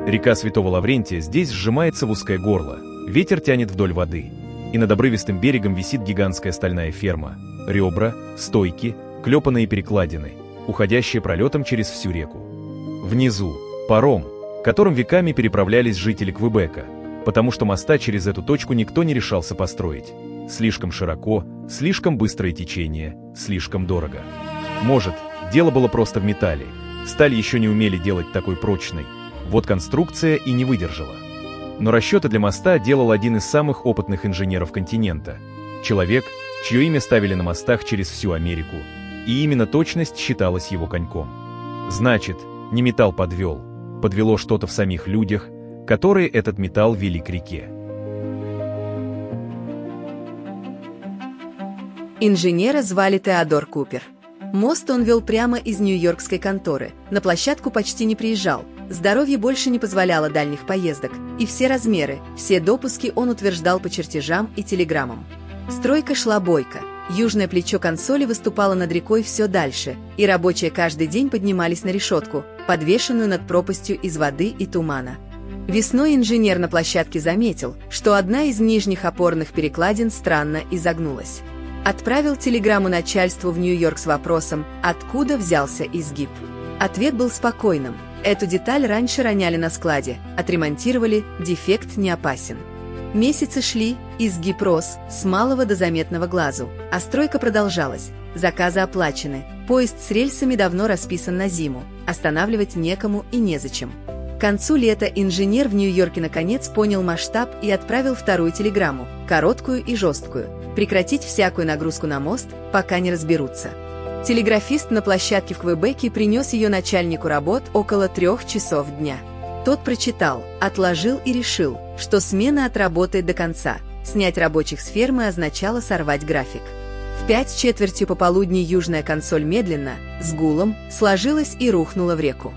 Река Святого Лаврентия здесь сжимается в узкое горло, ветер тянет вдоль воды, и над обрывистым берегом висит гигантская стальная ферма, ребра, стойки, клепанные перекладины, уходящие пролетом через всю реку. Внизу – паром, которым веками переправлялись жители Квебека, потому что моста через эту точку никто не решался построить. Слишком широко, слишком быстрое течение, слишком дорого. Может, дело было просто в металле, сталь еще не умели делать такой прочной, вот конструкция и не выдержала. Но расчеты для моста делал один из самых опытных инженеров континента. Человек, чье имя ставили на мостах через всю Америку, и именно точность считалась его коньком. Значит, не металл подвел, подвело что-то в самих людях, которые этот металл вели к реке. Инженера звали Теодор Купер. Мост он вел прямо из нью-йоркской конторы, на площадку почти не приезжал, здоровье больше не позволяло дальних поездок, и все размеры, все допуски он утверждал по чертежам и телеграммам. Стройка шла бойко, южное плечо консоли выступало над рекой все дальше, и рабочие каждый день поднимались на решетку, подвешенную над пропастью из воды и тумана. Весной инженер на площадке заметил, что одна из нижних опорных перекладин странно изогнулась. Отправил телеграмму начальству в Нью-Йорк с вопросом, откуда взялся изгиб. Ответ был спокойным. Эту деталь раньше роняли на складе, отремонтировали, дефект не опасен. Месяцы шли, изгиб рос, с малого до заметного глазу, а стройка продолжалась, заказы оплачены, поезд с рельсами давно расписан на зиму, останавливать некому и незачем. К концу лета инженер в Нью-Йорке наконец понял масштаб и отправил вторую телеграмму, короткую и жесткую, прекратить всякую нагрузку на мост, пока не разберутся. Телеграфист на площадке в Квебеке принес ее начальнику работ около 3 часов дня. Тот прочитал, отложил и решил, что смена отработает до конца. Снять рабочих с фермы означало сорвать график. В 5:15 пополудни южная консоль медленно, с гулом, сложилась и рухнула в реку.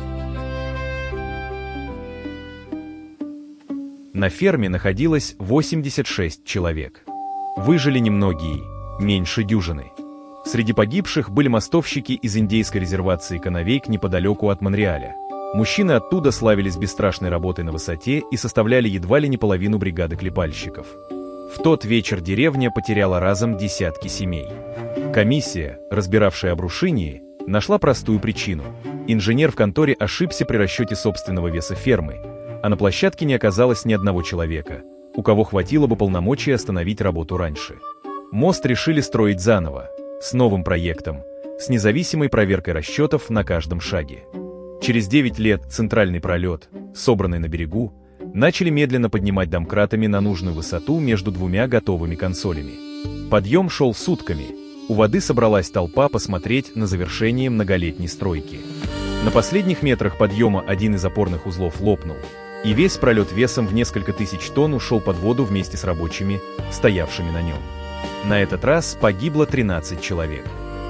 На ферме находилось 86 человек. Выжили немногие, меньше дюжины. Среди погибших были мостовщики из индейской резервации Канавейк неподалеку от Монреаля. Мужчины оттуда славились бесстрашной работой на высоте и составляли едва ли не половину бригады клепальщиков. В тот вечер деревня потеряла разом десятки семей. Комиссия, разбиравшая обрушение, нашла простую причину. Инженер в конторе ошибся при расчете собственного веса фермы, а на площадке не оказалось ни одного человека, у кого хватило бы полномочий остановить работу раньше. Мост решили строить заново, с новым проектом, с независимой проверкой расчетов на каждом шаге. Через 9 лет центральный пролет, собранный на берегу, начали медленно поднимать домкратами на нужную высоту между двумя готовыми консолями. Подъем шел сутками, у воды собралась толпа посмотреть на завершение многолетней стройки. На последних метрах подъема один из опорных узлов лопнул, и весь пролет весом в несколько тысяч тонн ушел под воду вместе с рабочими, стоявшими на нем. На этот раз погибло 13 человек.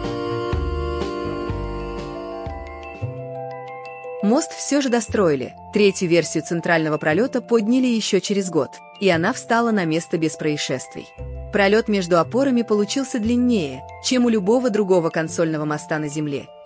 Мост все же достроили. Третью версию центрального пролета подняли еще через год, и она встала на место без происшествий. Пролет между опорами получился длиннее, чем у любого другого консольного моста на Земле,